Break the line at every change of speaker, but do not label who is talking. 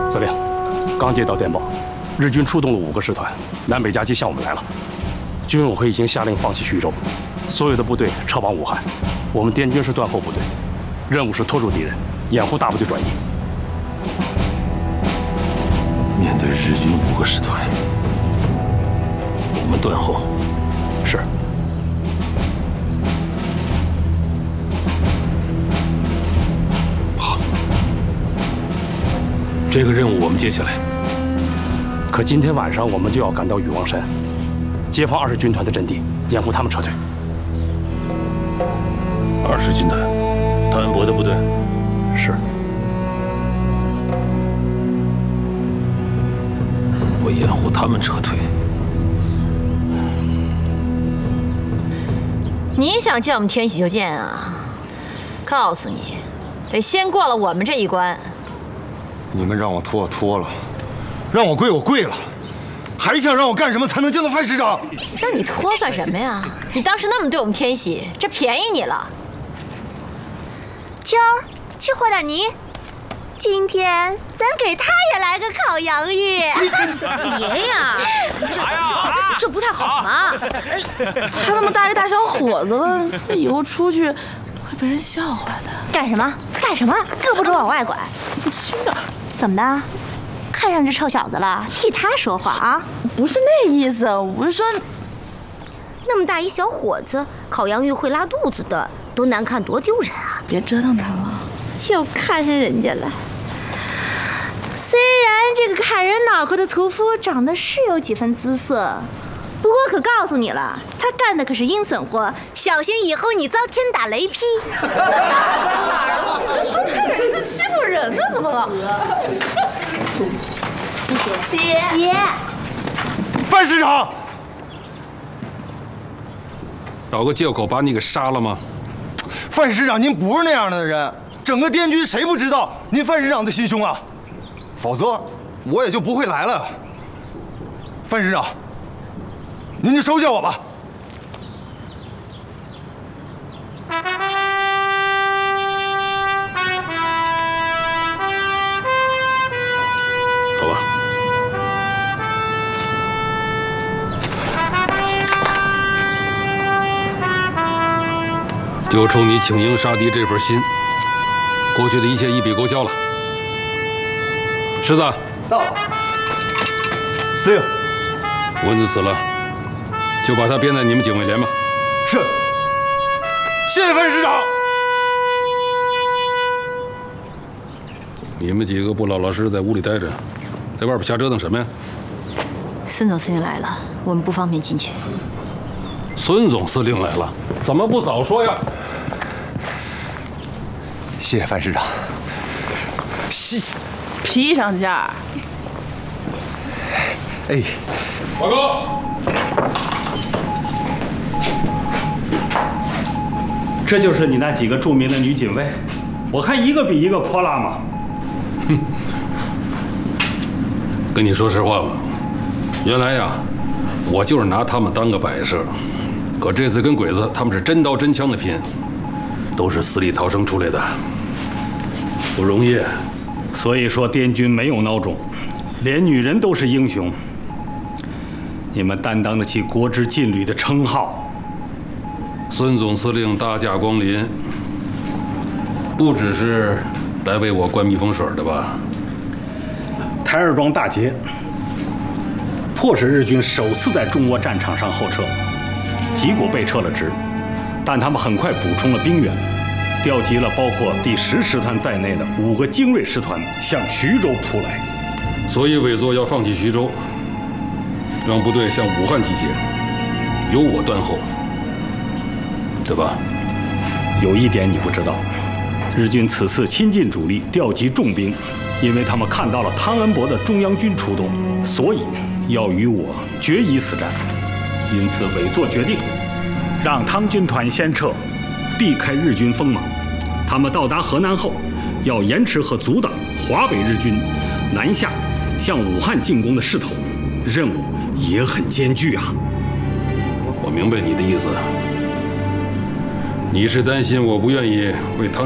司令，刚接到电报，日军出动了5个师团，南北夹击向我们来了。军委会已经下令放弃徐州，所有的部队撤往武汉。我们滇军是断后部队，任务是拖住敌人，掩护大部队转移。
面对日军5个师团，我们断后。
是。
好，这个任务我们接下来。
可今天晚上我们就要赶到禹王山，接防20军团的阵地，掩护他们撤退。
20军团，汤恩伯的部队。
是。
我掩护他们撤退。
你想见我们天喜就见啊！告诉你，得先过了我们这一关。
你们让我拖我拖了，让我跪我跪了，还想让我干什么才能见到范师长？
让你拖算什么呀？你当时那么对我们天喜，这便宜你了。
秋儿，去和点泥。今天咱给他也来个烤洋芋。
别呀，这不太好吧？
他那么大一大小伙子了，以后出去会被人笑话的。
干什么？干什么？胳膊肘往外拐。
你轻点。
怎么的？看上这臭小子了？替他说话啊？
不是那意思，我是说，
那么大一小伙子，烤洋芋会拉肚子的，多难看，多丢人啊！
别折腾他了，
就看上人家了。虽然这个砍人脑壳的屠夫长得是有几分姿色，不过可告诉你了，他干的可是阴损活，小心以后你遭天打雷劈。
这说他人家欺负人呢，怎么了？
姐，
范师长，
找个借口把你给杀了吗？
范师长，您不是那样的人，整个滇军谁不知道您范师长的心胸啊？否则我也就不会来了。范师长，您就收下我吧。
走吧。就冲你请缨杀敌这份心，过去的一切一笔勾销了。狮子，
到。司令，
蚊子死了，就把他编在你们警卫连吧。
是。谢谢范师长。
你们几个不老老实实在屋里待着，在外边瞎折腾什么呀？
孙总司令来了，我们不方便进去。
孙总司令来了，怎么不早说呀？
谢谢范师长。
皮上价。
哎，
报告。
这就是你那几个著名的女警卫，我看一个比一个泼辣嘛。
哼，跟你说实话吧，原来呀，我就是拿他们当个摆设，可这次跟鬼子他们是真刀真枪的拼，都是死里逃生出来的，不容易。
所以说滇军没有孬种，连女人都是英雄。你们担当得起国之劲旅的称号。
孙总司令大驾光临，不只是来为我灌蜜蜂水的吧？
台儿庄大捷，迫使日军首次在中国战场上后撤，结果被撤了职，但他们很快补充了兵员，调集了包括第10师团在内的5个精锐师团向徐州扑来。
所以委座要放弃徐州，让部队向武汉集结，由我断后，对吧？
有一点你不知道，日军此次亲近主力，调集重兵，因为他们看到了汤恩伯的中央军出动，所以要与我决一死战。因此委座决定，让汤军团先撤，避开日军锋芒。他们到达河南后，要延迟和阻挡华北日军南下向武汉进攻的势头，任务也很艰巨啊。
我明白你的意思，你是担心我不愿意为汤